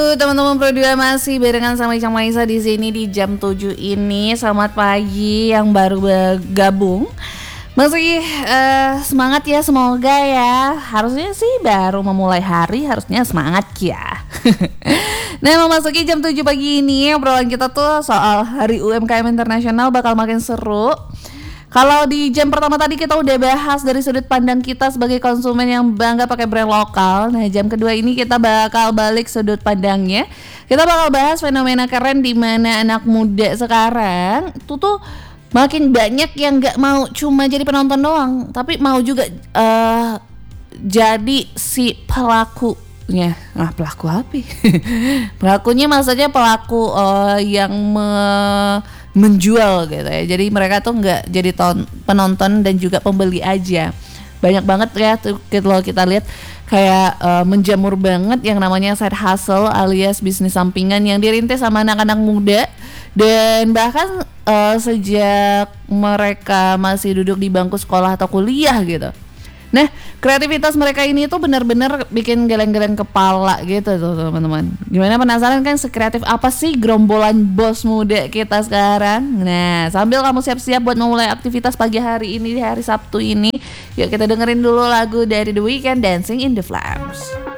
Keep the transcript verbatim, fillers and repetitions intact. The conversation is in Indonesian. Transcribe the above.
Teman-teman berdua masih barengan sama Icang Maisa di sini di jam tujuh ini. Selamat pagi yang baru bergabung. Masih uh, semangat ya, semoga ya. Harusnya sih baru memulai hari, harusnya semangat ya. Nah, memasuki jam tujuh pagi ini obrolan kita tuh soal Hari U M K M Internasional bakal makin seru. Kalau di jam pertama tadi kita udah bahas dari sudut pandang kita sebagai konsumen yang bangga pakai brand lokal. Nah, jam kedua ini kita bakal balik sudut pandangnya. Kita bakal bahas fenomena keren di mana anak muda sekarang itu tuh makin banyak yang nggak mau cuma jadi penonton doang, tapi mau juga uh, jadi si pelakunya. Ah, pelaku apa? Pelakunya maksudnya pelaku uh, yang me menjual gitu ya. Jadi mereka tuh nggak jadi ton- penonton dan juga pembeli aja. Banyak banget ya tuh kalau kita lihat kayak uh, menjamur banget yang namanya side hustle alias bisnis sampingan yang dirintis sama anak-anak muda. Dan bahkan uh, sejak mereka masih duduk di bangku sekolah atau kuliah gitu. Nah, kreativitas mereka ini tuh benar-benar bikin geleng-geleng kepala gitu tuh teman-teman. Gimana, penasaran kan sekreatif apa sih gerombolan bos muda kita sekarang? Nah, sambil kamu siap-siap buat memulai aktivitas pagi hari ini di hari Sabtu ini, yuk kita dengerin dulu lagu dari The Weeknd, Dancing in the Flames.